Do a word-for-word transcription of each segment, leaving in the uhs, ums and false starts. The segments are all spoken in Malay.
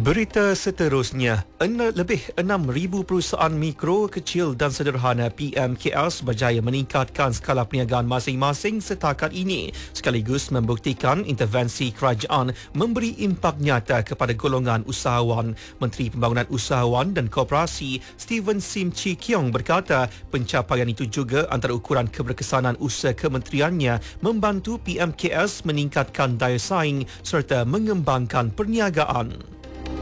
Berita seterusnya, en- lebih enam ribu perusahaan mikro, kecil dan sederhana P M K S berjaya meningkatkan skala perniagaan masing-masing setakat ini, sekaligus membuktikan intervensi kerajaan memberi impak nyata kepada golongan usahawan. Menteri Pembangunan Usahawan dan Koperasi Stephen Sim Chee Kiong berkata pencapaian itu juga antara ukuran keberkesanan usaha kementeriannya membantu P M K S meningkatkan daya saing serta mengembangkan perniagaan.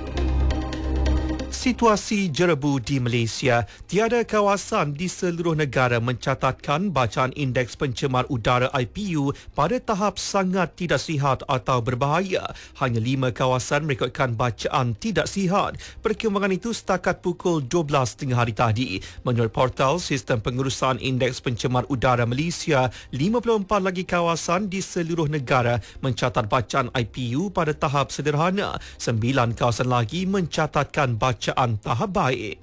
Situasi jerebu di Malaysia. Tiada kawasan di seluruh negara mencatatkan bacaan indeks pencemar udara I P U pada tahap sangat tidak sihat atau berbahaya. Hanya lima kawasan merekodkan bacaan tidak sihat. Perkembangan itu setakat pukul dua belas tengah hari tadi. Menurut portal Sistem Pengurusan Indeks Pencemar Udara Malaysia, lima puluh empat lagi kawasan di seluruh negara mencatat bacaan I P U pada tahap sederhana. Sembilan kawasan lagi mencatatkan bacaan tahap baik.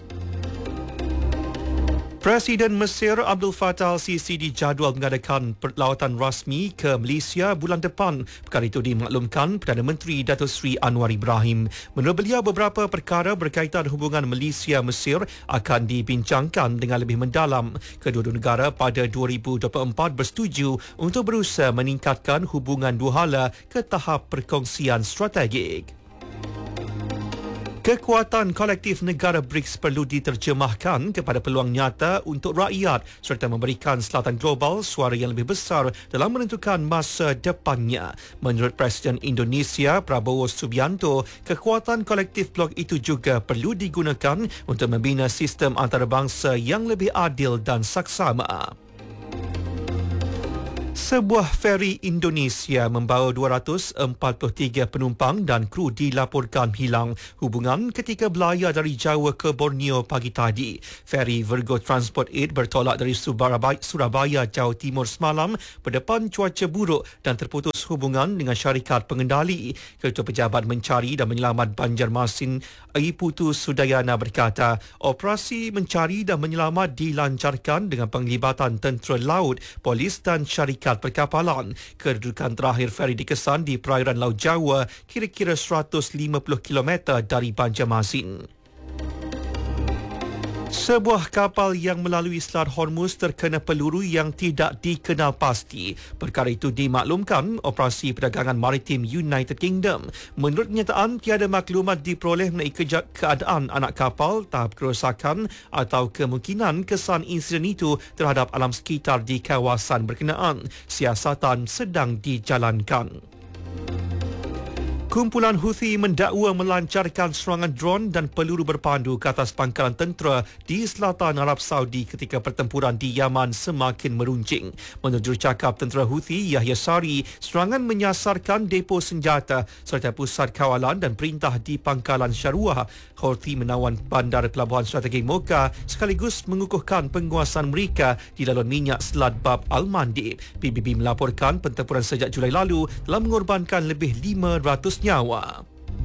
Presiden Mesir Abdul Fattah Al-Sisi dijadual mengadakan lawatan rasmi ke Malaysia bulan depan. Perkara itu dimaklumkan Perdana Menteri Datuk Seri Anwar Ibrahim. Menurut beliau, beberapa perkara berkaitan hubungan Malaysia-Mesir akan dibincangkan dengan lebih mendalam. Kedua-dua negara pada dua ribu dua puluh empat bersetuju untuk berusaha meningkatkan hubungan dua hala ke tahap perkongsian strategik. Kekuatan kolektif negara B R I C S perlu diterjemahkan kepada peluang nyata untuk rakyat serta memberikan selatan global suara yang lebih besar dalam menentukan masa depannya. Menurut Presiden Indonesia Prabowo Subianto, kekuatan kolektif blok itu juga perlu digunakan untuk membina sistem antarabangsa yang lebih adil dan saksama. Sebuah feri Indonesia membawa dua ratus empat puluh tiga penumpang dan kru dilaporkan hilang hubungan ketika berlayar dari Jawa ke Borneo pagi tadi. Feri Virgo Transport lapan bertolak dari Surabaya, Surabaya, Jawa Timur semalam berdepan cuaca buruk dan terputus hubungan dengan syarikat pengendali. Ketua Pejabat Mencari dan Menyelamat Banjarmasin, Iputu Sudayana berkata, operasi mencari dan menyelamat dilancarkan dengan penglibatan tentera laut, polis dan syarikat perkapalan. Kedudukan terakhir feri dikesan di perairan Laut Jawa, kira-kira seratus lima puluh kilometer dari Banjarmasin. Sebuah kapal yang melalui Selat Hormuz terkena peluru yang tidak dikenal pasti. Perkara itu dimaklumkan Operasi Perdagangan Maritim United Kingdom. Menurut kenyataan, tiada maklumat diperoleh mengenai keadaan anak kapal, tahap kerosakan atau kemungkinan kesan insiden itu terhadap alam sekitar di kawasan berkenaan. Siasatan sedang dijalankan. Kumpulan Houthi mendakwa melancarkan serangan drone dan peluru berpandu ke atas pangkalan tentera di selatan Arab Saudi ketika pertempuran di Yaman semakin meruncing. Menurut jurucakap tentera Houthi Yahya Sari, serangan menyasarkan depo senjata serta pusat kawalan dan perintah di pangkalan Syarwah. Houthi menawan bandar pelabuhan strategi Mocha sekaligus mengukuhkan penguasaan mereka di laluan minyak Selat Bab Al-Mandeb. P B B melaporkan pertempuran sejak Julai lalu telah mengorbankan lebih lima ratus nyawa.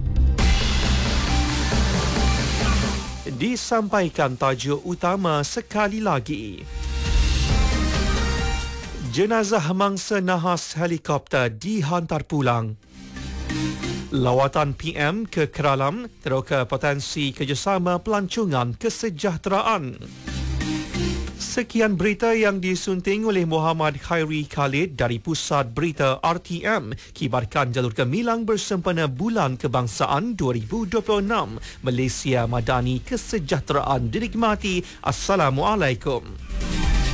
Disampaikan tajuk utama sekali lagi. Jenazah mangsa nahas helikopter dihantar pulang. Lawatan P M ke Keralam teroka potensi kerjasama pelancongan kesejahteraan. Sekian berita yang disunting oleh Muhammad Khairi Khalid dari Pusat Berita R T M. Kibarkan jalur gemilang bersempena Bulan Kebangsaan dua ribu dua puluh enam. Malaysia Madani Kesejahteraan dinikmati. Assalamualaikum.